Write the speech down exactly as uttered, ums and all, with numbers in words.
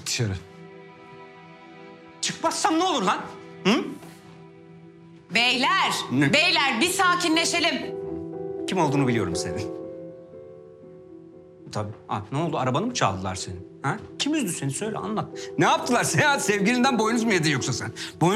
dışarı. Çıkmazsam ne olur lan? Hı? Beyler, Ne? beyler bir sakinleşelim. Kim olduğunu biliyorum senin. Tabii. Ha, ne oldu? Arabanı mı çaldılar senin? Ha? Kim üzdü seni? Söyle, anlat. Ne yaptılar? Seyahat sevgilinden boynuz mu yedin yoksa sen? Boynuz